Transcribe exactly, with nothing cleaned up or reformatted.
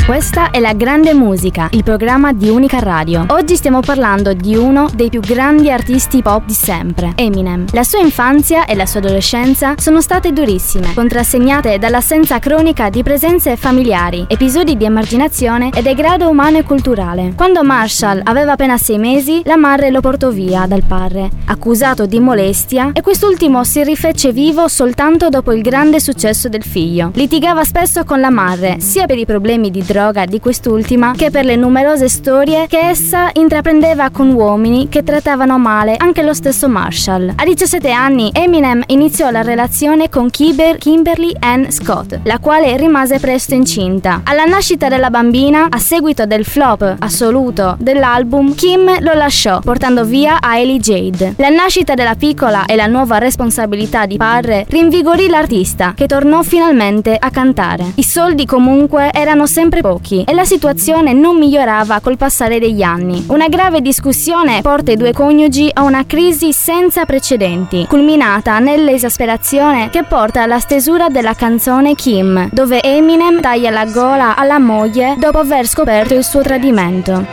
Questa è La Grande Musica, il programma di Unica Radio. Oggi stiamo parlando di uno dei più grandi artisti pop di sempre, Eminem. La sua infanzia e la sua adolescenza sono state durissime, contrassegnate dall'assenza cronica di presenze familiari, episodi di emarginazione e degrado umano e culturale. Quando Marshall aveva appena sei mesi, la madre lo portò via dal padre, accusato di molestia, e quest'ultimo si rifece vivo soltanto dopo il grande successo del figlio. Litigava spesso con la madre, sia per i problemi di droga di quest'ultima che per le numerose storie che essa intraprendeva con uomini che trattavano male anche lo stesso Marshall. A diciassette anni Eminem iniziò la relazione con Kiber- Kimberly Ann Scott, la quale rimase presto incinta. Alla nascita della bambina, a seguito del flop assoluto dell'album, Kim lo lasciò, portando via Hailey Jade. La nascita della piccola e la nuova responsabilità di padre rinvigorì l'artista, che tornò finalmente a cantare. I soldi comunque erano sempre pochi e la situazione non migliorava col passare degli anni. Una grave discussione porta i due coniugi a una crisi senza precedenti, culminata nell'esasperazione che porta alla stesura della canzone Kim, dove Eminem taglia la gola alla moglie dopo aver scoperto il suo tradimento.